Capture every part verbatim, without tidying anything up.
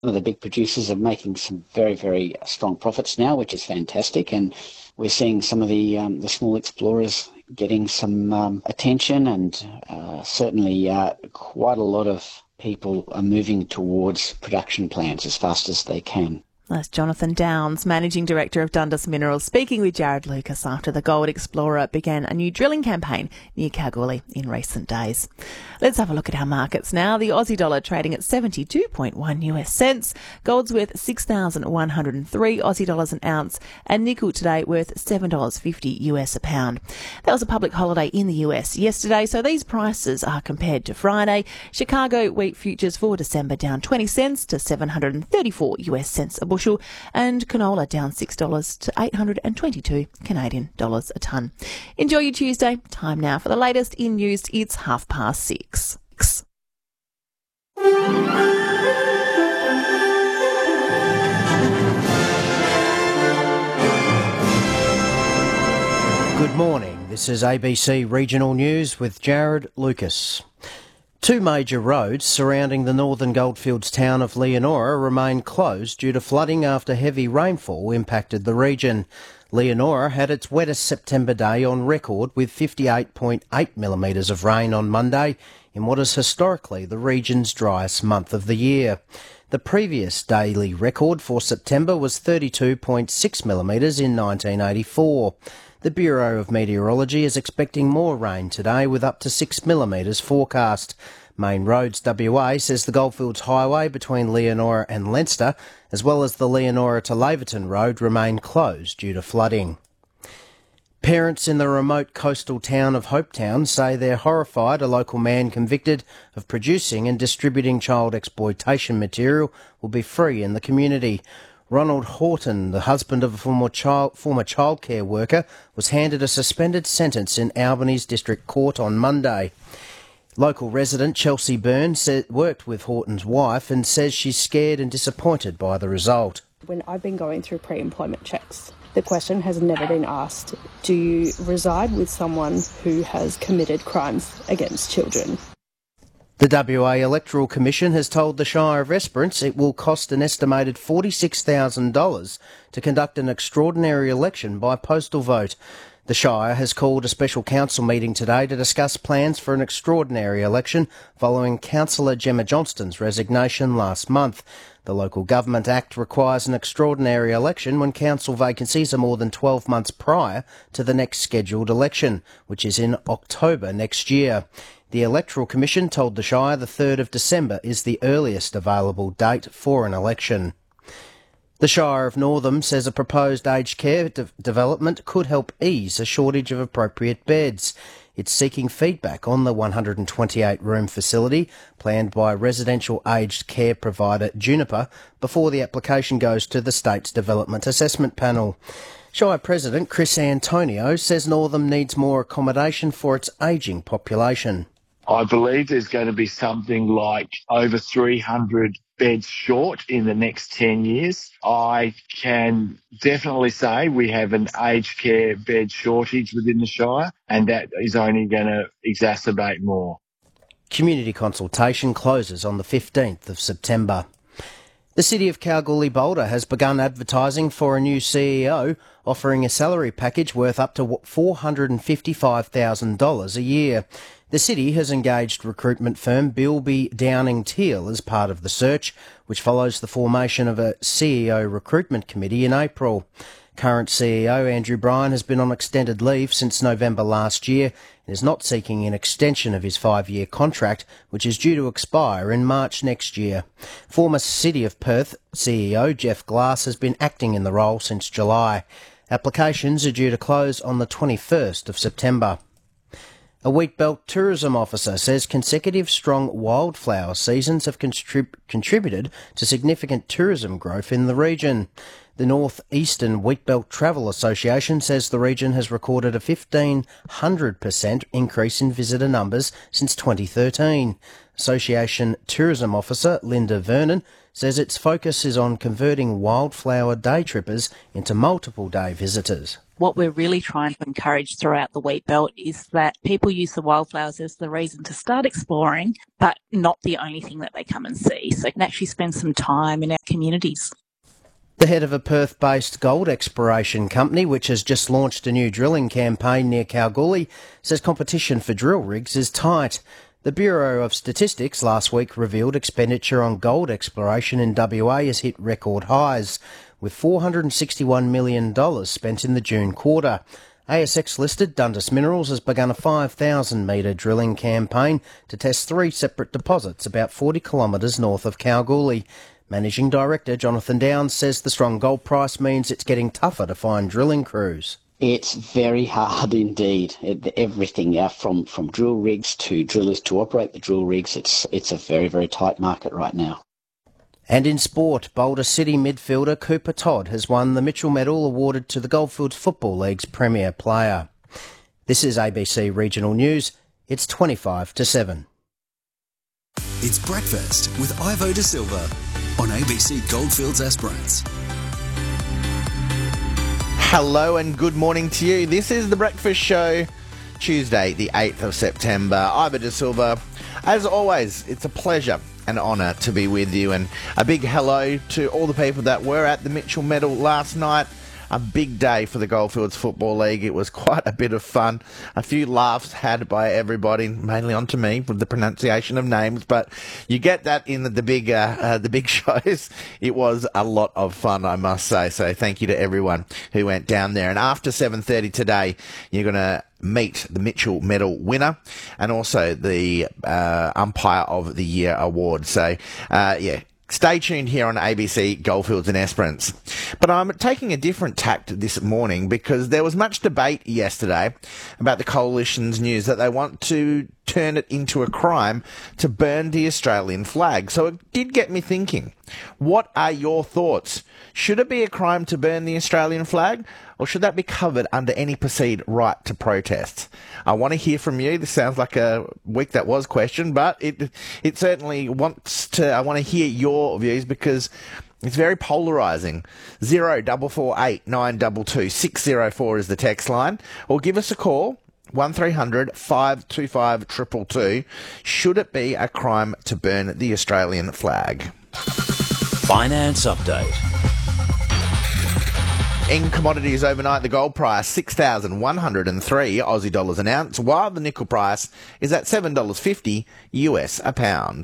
of the big producers are making some very, very strong profits now, which is fantastic. And we're seeing some of the um, the small explorers getting some um, attention, and uh, certainly uh, quite a lot of people are moving towards production plans as fast as they can. That's Jonathan Downs, Managing Director of Dundas Minerals, speaking with Jared Lucas after the Gold Explorer began a new drilling campaign near Kalgoorlie in recent days. Let's have a look at our markets now. The Aussie dollar trading at seventy-two point one U S cents. Gold's worth six thousand one hundred three Aussie dollars an ounce, and nickel today worth seven dollars fifty U S a pound. That was a public holiday in the U S yesterday, so these prices are compared to Friday. Chicago wheat futures for December down twenty cents to seven hundred thirty-four U S cents a bushel, and canola down six dollars to eight hundred twenty-two Canadian dollars a tonne. Enjoy your Tuesday. Time now for the latest in news. It's half past six. Good morning. This is A B C Regional News with Jared Lucas. Two major roads surrounding the northern goldfields town of Leonora remain closed due to flooding after heavy rainfall impacted the region. Leonora had its wettest September day on record with fifty-eight point eight millimetres of rain on Monday in what is historically the region's driest month of the year. The previous daily record for September was thirty-two point six millimetres in nineteen eighty-four. The Bureau of Meteorology is expecting more rain today with up to six millimetres forecast. Main Roads W A says the Goldfields Highway between Leonora and Leinster, as well as the Leonora to Laverton Road, remain closed due to flooding. Parents in the remote coastal town of Hopetown say they're horrified a local man convicted of producing and distributing child exploitation material will be free in the community. Ronald Horton, the husband of a former child, former childcare worker, was handed a suspended sentence in Albany's District Court on Monday. Local resident Chelsea Byrne said, worked with Horton's wife and says she's scared and disappointed by the result. When I've been going through pre-employment checks, the question has never been asked, do you reside with someone who has committed crimes against children? The W A Electoral Commission has told the Shire of Esperance it will cost an estimated forty-six thousand dollars to conduct an extraordinary election by postal vote. The Shire has called a special council meeting today to discuss plans for an extraordinary election following Councillor Gemma Johnston's resignation last month. The Local Government Act requires an extraordinary election when council vacancies are more than twelve months prior to the next scheduled election, which is in October next year. The Electoral Commission told the Shire the third of December is the earliest available date for an election. The Shire of Northam says a proposed aged care de- development could help ease a shortage of appropriate beds. It's seeking feedback on the one hundred twenty-eight room facility planned by residential aged care provider Juniper before the application goes to the state's Development Assessment Panel. Shire President Chris Antonio says Northam needs more accommodation for its ageing population. I believe there's going to be something like over three hundred beds short in the next ten years. I can definitely say we have an aged care bed shortage within the Shire, and that is only going to exacerbate more. Community consultation closes on the fifteenth of September. The City of Kalgoorlie-Boulder has begun advertising for a new C E O, offering a salary package worth up to four hundred fifty-five thousand dollars a year. The city has engaged recruitment firm Bilby Downing Teal as part of the search, which follows the formation of a C E O recruitment committee in April. Current C E O Andrew Bryan has been on extended leave since November last year and is not seeking an extension of his five-year contract, which is due to expire in March next year. Former City of Perth C E O Jeff Glass has been acting in the role since July. Applications are due to close on the twenty-first of September. A Wheatbelt tourism officer says consecutive strong wildflower seasons have contrib- contributed to significant tourism growth in the region. The North Eastern Wheatbelt Travel Association says the region has recorded a fifteen hundred percent increase in visitor numbers since twenty thirteen. Association tourism officer Linda Vernon says its focus is on converting wildflower day trippers into multiple day visitors. what we're really trying to encourage throughout the wheat belt is that people use the wildflowers as the reason to start exploring, but not the only thing that they come and see. So they can actually spend some time in our communities. The head of a Perth-based gold exploration company, which has just launched a new drilling campaign near Kalgoorlie, says competition for drill rigs is tight. The Bureau of Statistics last week revealed expenditure on gold exploration in W A has hit record highs, with four hundred sixty-one million dollars spent in the June quarter. A S X-listed Dundas Minerals has begun a five thousand metre drilling campaign to test three separate deposits about forty kilometres north of Kalgoorlie. Managing Director Jonathan Downs says the strong gold price means it's getting tougher to find drilling crews. It's very hard indeed. It, everything uh, from, from drill rigs to drillers to operate the drill rigs, it's it's a very, very tight market right now. And in sport, Boulder City midfielder Cooper Todd has won the Mitchell Medal awarded to the Goldfields Football League's premier player. This is A B C Regional News. It's twenty-five to seven. It's Breakfast with Ivo De Silva on A B C Goldfields Esperance. Hello and good morning to you. This is The Breakfast Show, Tuesday the eighth of September. Ivo De Silva. As always, it's a pleasure and honour to be with you, and a big hello to all the people that were at the Mitchell Medal last night. A big day for the Goldfields Football League. It was quite a bit of fun. A few laughs had by everybody, mainly onto me with the pronunciation of names, but you get that in the, the big uh, uh, the big shows. It was a lot of fun, I must say. So thank you to everyone who went down there. And after seven thirty today, you're going to meet the Mitchell Medal winner and also the uh, Umpire of the Year award. So, uh, yeah. Stay tuned here on A B C Goldfields and Esperance. But I'm taking a different tact this morning because there was much debate yesterday about the Coalition's news that they want to turn it into a crime to burn the Australian flag. So it did get me thinking. What are your thoughts? Should it be a crime to burn the Australian flag, or should that be covered under any perceived right to protest? I want to hear from you. This sounds like a week that was question, but it it certainly wants to. I want to hear your views because it's very polarising. Zero double four eight nine double two six zero four is the text line, or give us a call. one three hundred five two five two two two. Should it be a crime to burn the Australian flag? Finance Update. In commodities overnight, the gold price six thousand one hundred three Aussie dollars an ounce, while the nickel price is at seven dollars fifty U S a pound.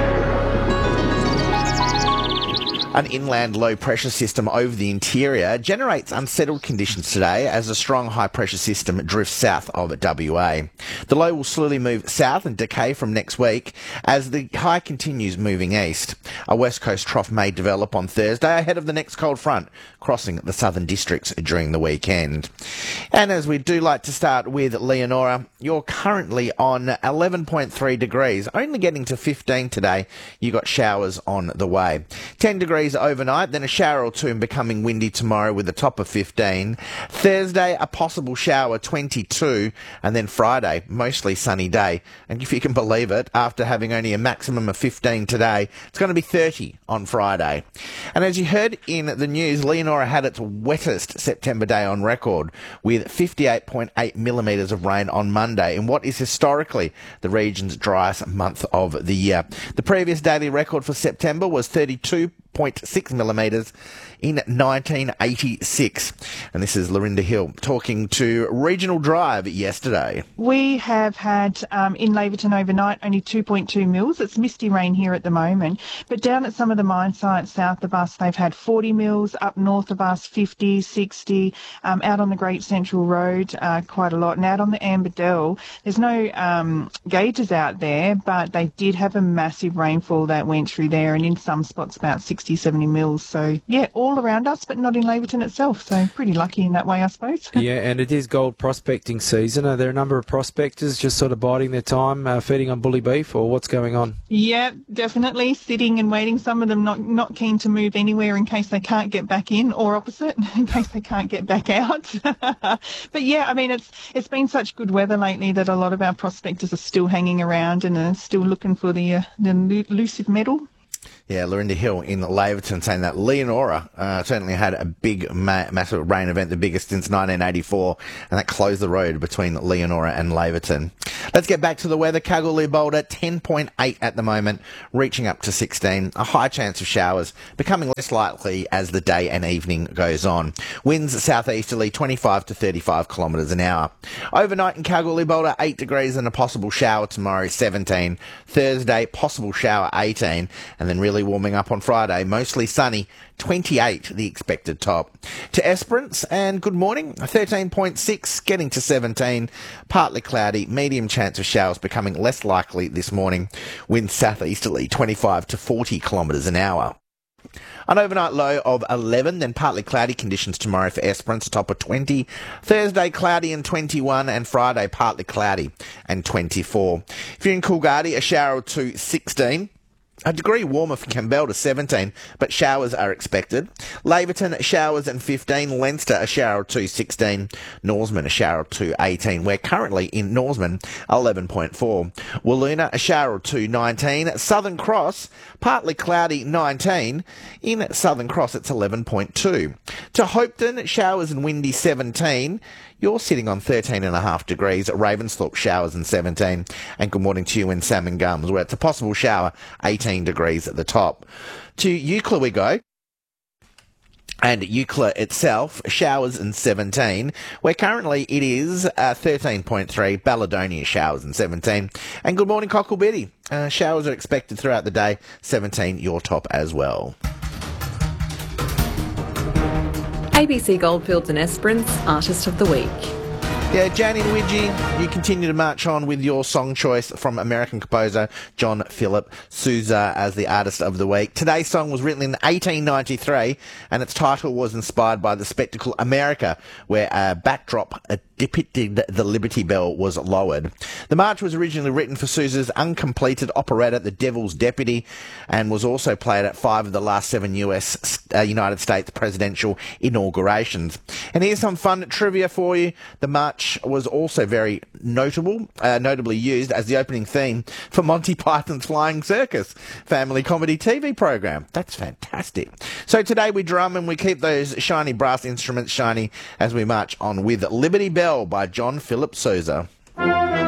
An inland low-pressure system over the interior generates unsettled conditions today as a strong high-pressure system drifts south of W A. The low will slowly move south and decay from next week as the high continues moving east. A west coast trough may develop on Thursday ahead of the next cold front crossing the southern districts during the weekend. And as we do like to start with Leonora, you're currently on eleven point three degrees, only getting to fifteen today. You got showers on the way. ten degrees overnight, then a shower or two and becoming windy tomorrow with a top of fifteen. Thursday, a possible shower, twenty-two, and then Friday, mostly sunny day. And if you can believe it, after having only a maximum of fifteen today, it's going to be thirty on Friday. And as you heard in the news, Leonora had its wettest September day on record with fifty-eight point eight millimetres of rain on Monday in what is historically the region's driest month of the year. The previous daily record for September was thirty-two point six millimetres in nineteen eighty-six. And this is Lorinda Hill talking to Regional Drive yesterday. We have had um, in Laverton overnight only two point two mils. It's misty rain here at the moment. But down at some of the mine sites south of us, they've had forty mils. Up north of us, fifty, sixty. Um, out on the Great Central Road, uh, quite a lot. And out on the Amberdell, there's no um, gauges out there, but they did have a massive rainfall that went through there, and in some spots about sixty, seventy mils. So, yeah, all around us, but not in Laverton itself. So pretty lucky in that way, I suppose. Yeah, and it is gold prospecting season. Are there a number of prospectors just sort of biding their time, uh, feeding on bully beef, or what's going on? Yeah, definitely sitting and waiting. Some of them not not keen to move anywhere in case they can't get back in, or opposite, in case they can't get back out. But yeah, I mean, it's it's been such good weather lately that a lot of our prospectors are still hanging around and are still looking for the uh, the elusive medal. Yeah, Lorinda Hill in Laverton saying that Leonora uh, certainly had a big, ma- massive rain event, the biggest since nineteen eighty-four, and that closed the road between Leonora and Laverton. Let's get back to the weather. Kalgoorlie Boulder, ten point eight at the moment, reaching up to sixteen. A high chance of showers, becoming less likely as the day and evening goes on. Winds southeasterly, twenty-five to thirty-five kilometres an hour. Overnight in Kalgoorlie Boulder, eight degrees and a possible shower tomorrow, seventeen. Thursday, possible shower, eighteen. And then really warming up on Friday, mostly sunny, twenty-eight the expected top. To Esperance, and good morning, thirteen point six, getting to seventeen, partly cloudy, medium chance of showers becoming less likely this morning. Winds southeasterly, twenty-five to forty kilometres an hour. An overnight low of eleven, then partly cloudy conditions tomorrow for Esperance, a top of twenty. Thursday, cloudy and twenty-one, and Friday, partly cloudy and twenty-four. If you're in Coolgardie, a shower or two, sixteen. A degree warmer for Campbell to seventeen, but showers are expected. Laverton, showers and fifteen. Leinster, a shower or two, sixteen. Norseman, a shower or two, eighteen. We're currently in Norseman, eleven point four. Wiluna, a shower or two, nineteen. Southern Cross, partly cloudy, nineteen. In Southern Cross, it's eleven point two. To Hopeton, showers and windy, seventeen. You're sitting on thirteen and a half degrees. Ravensthorpe, showers and seventeen. And good morning to you in Salmon Gums, where it's a possible shower, eighteen degrees at the top. To Eucla we go. And Eucla itself, showers and seventeen, where currently it is uh, thirteen point three. Balladonia, showers and seventeen. And good morning, Cocklebetty. Uh, showers are expected throughout the day, seventeen your top as well. A B C Goldfields and Esperance Artist of the Week. Yeah, Janie Luigi, you continue to march on with your song choice from American composer John Philip Sousa as the Artist of the Week. Today's song was written in eighteen ninety-three, and its title was inspired by the spectacle America, where a backdrop depicted the Liberty Bell was lowered. The march was originally written for Sousa's uncompleted operetta The Devil's Deputy, and was also played at five of the last seven U S uh, United States presidential inaugurations. And here's some fun trivia for you. The march was also very notable, uh, notably used as the opening theme for Monty Python's Flying Circus family comedy T V program. That's fantastic. So today we drum and we keep those shiny brass instruments shiny as we march on with Liberty Bell by John Philip Sousa.